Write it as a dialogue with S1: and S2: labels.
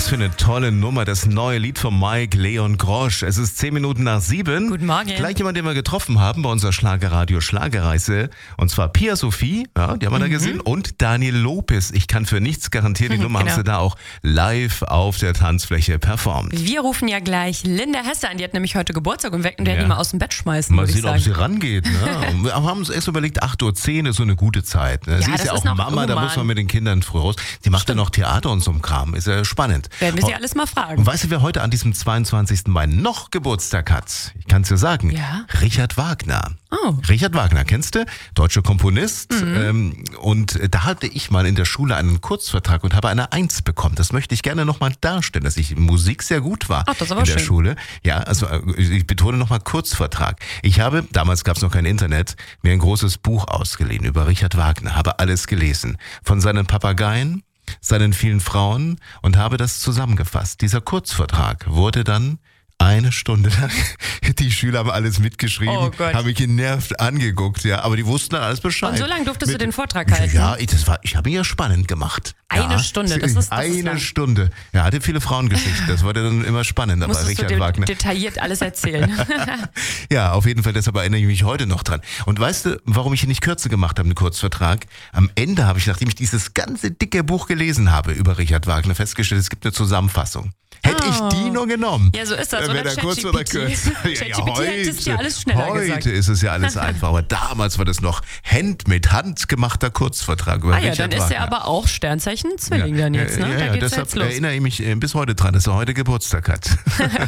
S1: Was für eine tolle Nummer, das neue Lied von Mike Leon Grosch. Es ist 10 Minuten nach 7.
S2: Guten Morgen.
S1: Gleich jemand, den wir getroffen haben bei unserer Schlagerradio Schlagerreise. Und zwar Pia Sophie, ja, die haben wir da gesehen, und Daniel Lopez. Ich kann für nichts garantieren, die Nummer haben sie da auch live auf der Tanzfläche performt.
S2: Wir rufen ja gleich Linda Hesse an, die hat nämlich heute Geburtstag und werden die mal aus dem Bett schmeißen,
S1: Mal
S2: würde ich
S1: sehen,
S2: sagen.
S1: ob sie rangeht. Ne? Wir haben uns erst überlegt, 8.10 Uhr ist so eine gute Zeit. Ne?
S2: Ja,
S1: Sie ist
S2: das
S1: ja
S2: ist
S1: auch
S2: noch
S1: Mama, da
S2: human.
S1: muss man mit den Kindern früh raus. Sie macht ja noch Theater und so ein Kram, ist ja spannend.
S2: Werden wir sie alles mal fragen.
S1: Und weißt du, wer heute an diesem 22. Mai noch Geburtstag hat? Ich kann es dir sagen.
S2: Ja.
S1: Richard Wagner.
S2: Oh.
S1: Richard Wagner, kennst du? Deutscher Komponist. Und da hatte ich mal in der Schule einen Kurzvertrag und habe eine 1 bekommen. Das möchte ich gerne nochmal darstellen, dass ich in Musik sehr gut war.
S2: Ach, das ist aber
S1: in der
S2: schön.
S1: Schule. Ja, also ich betone nochmal Kurzvertrag. Ich habe, damals gab es noch kein Internet, mir ein großes Buch ausgeliehen über Richard Wagner, habe alles gelesen. Von seinen Papageien, seinen vielen Frauen und habe das zusammengefasst. Dieser Kurzvertrag wurde dann 1 Stunde lang, die Schüler haben alles mitgeschrieben,
S2: Oh Gott.
S1: haben mich genervt angeguckt, ja, aber die wussten dann alles Bescheid.
S2: Und so lange durftest du den Vortrag halten?
S1: Ja, ich habe ihn ja spannend gemacht.
S2: Eine Stunde, das ist
S1: eine
S2: lang.
S1: Stunde. Ja, hatte viele Frauengeschichten, das wurde dann immer spannender bei
S2: Musstest
S1: Richard
S2: du
S1: Wagner.
S2: detailliert alles erzählen.
S1: Ja, auf jeden Fall, deshalb erinnere ich mich heute noch dran. Und weißt du, warum ich ihn nicht kürzer gemacht habe, einen Kurzvertrag? Am Ende habe ich, nachdem ich dieses ganze dicke Buch gelesen habe über Richard Wagner, festgestellt, es gibt eine Zusammenfassung. Hätte ich die nur genommen.
S2: Ja, so ist das,
S1: wäre
S2: oder?
S1: der kurz oder kürzer.
S2: ChatGPT hätte es dir alles schneller
S1: heute
S2: gesagt.
S1: ist es ja alles einfach. Aber damals war das noch mit Hand gemachter Kurzvertrag über
S2: Ja,
S1: Richard
S2: dann ist
S1: Wagner.
S2: er aber auch Sternzeichen Zwilling dann jetzt, ne? Da geht's
S1: deshalb
S2: jetzt los.
S1: erinnere ich mich bis heute dran, dass er heute Geburtstag hat.